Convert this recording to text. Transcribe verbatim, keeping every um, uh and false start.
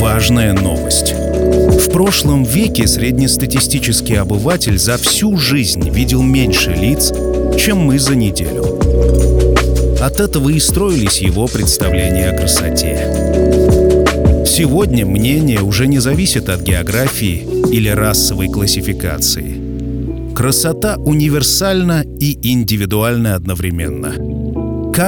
важная новость. В прошлом веке среднестатистический обыватель за всю жизнь видел меньше лиц, чем мы за неделю. От этого и строились его представления о красоте. Сегодня мнение уже не зависит от географии или расовой классификации. Красота универсальна и индивидуальна одновременно.